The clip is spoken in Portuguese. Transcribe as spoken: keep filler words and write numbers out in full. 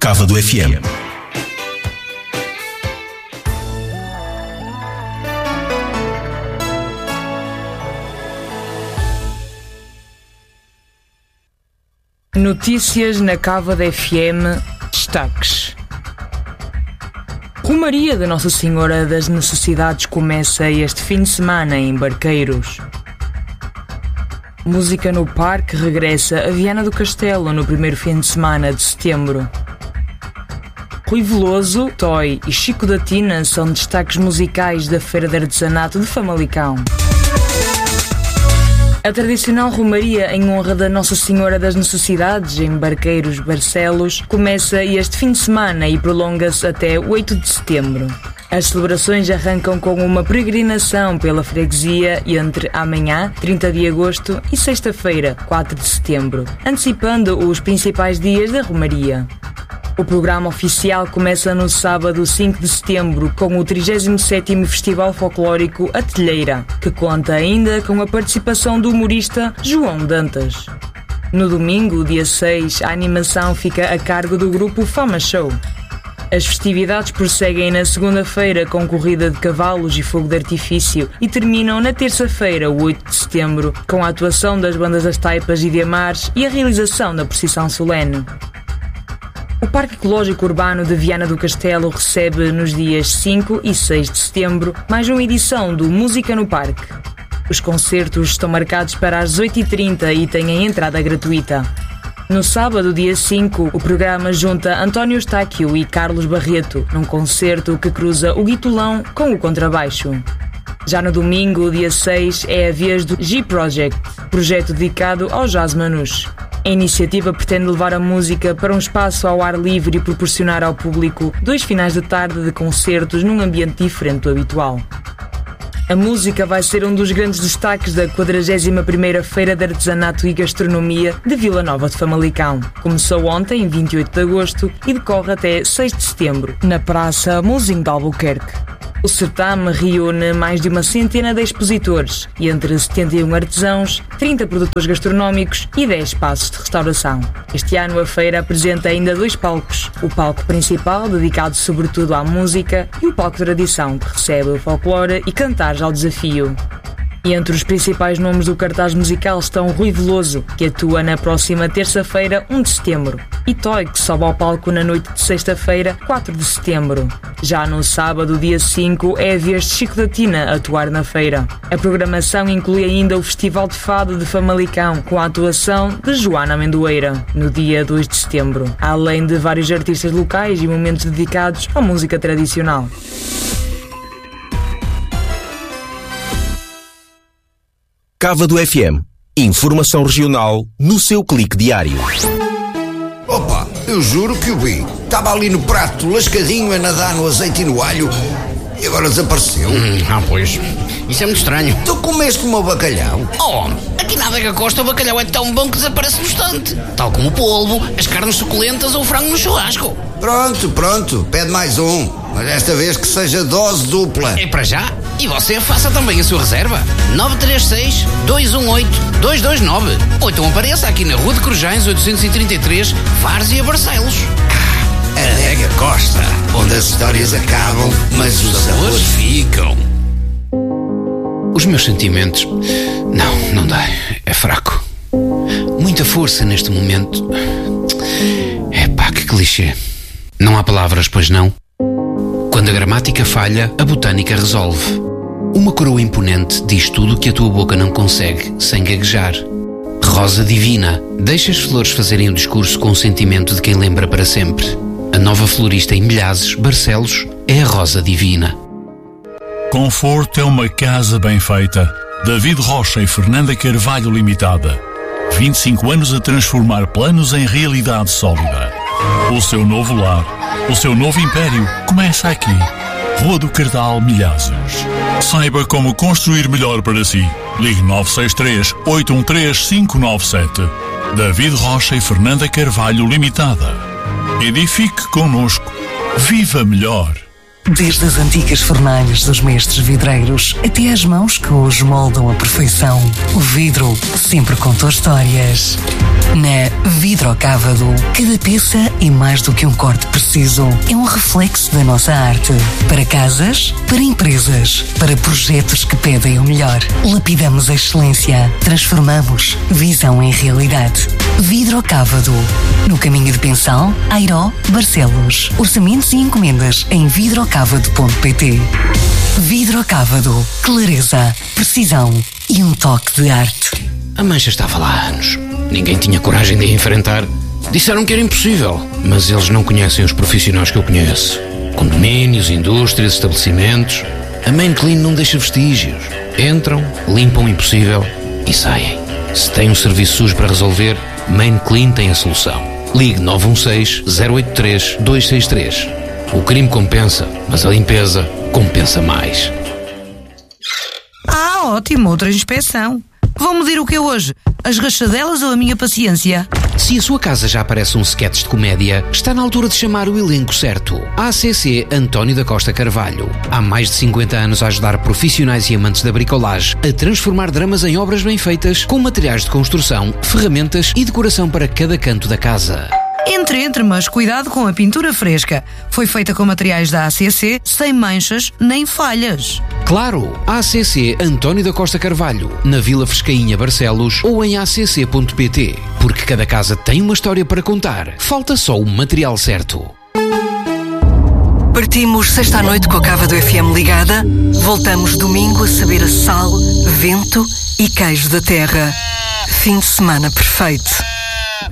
Cávado F M. Notícias na Cávado F M. Destaques. Romaria de Nossa Senhora das Necessidades começa este fim de semana em Barqueiros. Música no Parque regressa a Viana do Castelo no primeiro fim de semana de setembro. Rui Veloso, Toy e Chico da Tina são destaques musicais da Feira de Artesanato de Famalicão. A tradicional romaria em honra da Nossa Senhora das Necessidades, em Barqueiros, Barcelos, começa este fim de semana e prolonga-se até oito de setembro. As celebrações arrancam com uma peregrinação pela freguesia entre amanhã, trinta de agosto, e sexta-feira, quatro de setembro, antecipando os principais dias da romaria. O programa oficial começa no sábado cinco de setembro com o trigésimo sétimo Festival Folclórico A Telheira, que conta ainda com a participação do humorista João Dantas. No domingo, dia seis, a animação fica a cargo do grupo Fama Show. As festividades prosseguem na segunda-feira com corrida de cavalos e fogo de artifício e terminam na terça-feira, oito de setembro, com a atuação das bandas das Taipas e de Amares e a realização da procissão solene. O Parque Ecológico Urbano de Viana do Castelo recebe nos dias cinco e seis de setembro mais uma edição do Música no Parque. Os concertos estão marcados para as oito e trinta e têm a entrada gratuita. No sábado, dia cinco, o programa junta António Eustáquio e Carlos Barreto, num concerto que cruza o guitolão com o contrabaixo. Já no domingo, dia seis, é a vez do G-Project, projeto dedicado ao jazz manouche. A iniciativa pretende levar a música para um espaço ao ar livre e proporcionar ao público dois finais de tarde de concertos num ambiente diferente do habitual. A música vai ser um dos grandes destaques da quadragésima primeira Feira de Artesanato e Gastronomia de Vila Nova de Famalicão. Começou ontem, vinte e oito de agosto, e decorre até seis de setembro, na Praça Mouzinho de Albuquerque. O certame reúne mais de uma centena de expositores, e entre setenta e um artesãos, trinta produtores gastronómicos e dez espaços de restauração. Este ano a feira apresenta ainda dois palcos, o palco principal, dedicado sobretudo à música, e o palco de tradição, que recebe o folclore e cantares ao desafio. E entre os principais nomes do cartaz musical estão Rui Veloso, que atua na próxima terça-feira, um de setembro, e Toy, que sobe ao palco na noite de sexta-feira, quatro de setembro. Já no sábado, dia cinco, é a vez de Chico da Tina atuar na feira. A programação inclui ainda o Festival de Fado de Famalicão, com a atuação de Joana Amendoeira, no dia dois de setembro, além de vários artistas locais e momentos dedicados à música tradicional. Cávado F M. Informação regional no seu clique diário. Opa, eu juro que o vi. Estava ali no prato, lascadinho, a nadar no azeite e no alho, e agora desapareceu. Hum, ah, pois. Isso é muito estranho. Tu comeste como o bacalhau? Oh, aqui na Adega Costa o bacalhau é tão bom que desaparece no instante. Tal como o polvo, as carnes suculentas ou o frango no churrasco. Pronto, pronto. Pede mais um. Mas desta vez que seja dose dupla. É para já. E você faça também a sua reserva. nove três seis, dois um oito, dois dois nove. Ou então apareça aqui na Rua de Corujães oitocentos e trinta e três, Várzea, Barcelos. Ah, Adega Costa, onde as histórias acabam, mas os sabores ficam. Os meus sentimentos... Não, não dá. É fraco. Muita força neste momento. Epá, que clichê. Não há palavras, pois não? Quando a gramática falha, a botânica resolve. Uma coroa imponente diz tudo o que a tua boca não consegue, sem gaguejar. Rosa divina, deixa as flores fazerem o discurso com o sentimento de quem lembra para sempre. A nova florista em Milhazes, Barcelos, é a Rosa Divina. Conforto é uma casa bem feita. David Rocha e Fernanda Carvalho Limitada. vinte e cinco anos a transformar planos em realidade sólida. O seu novo lar, o seu novo império começa aqui. Rua do Cardal, Milhazes. Saiba como construir melhor para si. Ligue nove seis três, oito um três, cinco nove sete. David Rocha e Fernanda Carvalho Limitada. Edifique connosco. Viva melhor. Desde as antigas fornalhas dos mestres vidreiros até às mãos que hoje moldam a perfeição, o vidro sempre contou histórias. Na Vidrocávado, cada peça é mais do que um corte preciso. É um reflexo da nossa arte. Para casas, para empresas, para projetos que pedem o melhor. Lapidamos a excelência. Transformamos visão em realidade. Vidrocávado. No caminho de Pensal, Airó, Barcelos. Orçamentos e encomendas em vidrocávado ponto pt. Vidrocávado. Clareza, precisão e um toque de arte. A mancha estava lá há anos. Ninguém tinha coragem de a enfrentar. Disseram que era impossível, mas eles não conhecem os profissionais que eu conheço. Condomínios, indústrias, estabelecimentos. A Main Clean não deixa vestígios. Entram, limpam o impossível e saem. Se tem um serviço sujo para resolver, Main Clean tem a solução. Ligue nove um seis, zero oito três, dois seis três. O crime compensa, mas a limpeza compensa mais. Ah, ótimo, outra inspeção. Vão medir o que é hoje? As rachadelas ou a minha paciência? Se a sua casa já parece um sketch de comédia, está na altura de chamar o elenco certo. A ACC António da Costa Carvalho. Há mais de cinquenta anos a ajudar profissionais e amantes da bricolagem a transformar dramas em obras bem feitas, com materiais de construção, ferramentas e decoração para cada canto da casa. Entre, entre, mas cuidado com a pintura fresca. Foi feita com materiais da A C C, sem manchas nem falhas. Claro, A C C António da Costa Carvalho, na Vila Frescainha, Barcelos, ou em a c c ponto p t. Porque cada casa tem uma história para contar. Falta só o material certo. Partimos sexta à noite com a Cávado F M ligada. Voltamos domingo a saber a sal, vento e queijo da terra. Fim de semana perfeito.